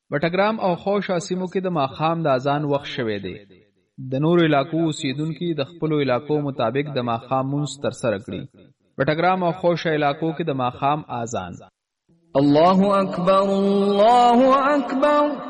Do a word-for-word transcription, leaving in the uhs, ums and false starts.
بټګرام او خوشا سیمو کې د ماخام د اذان وخت شوی دی. د نورو علاقو اوسیدونکو د خپل علاقو مطابق د ماخام مونږ تر سره کړی. بټګرام او خوشا علاقو کې د ماخام اذان. الله اکبر الله اکبر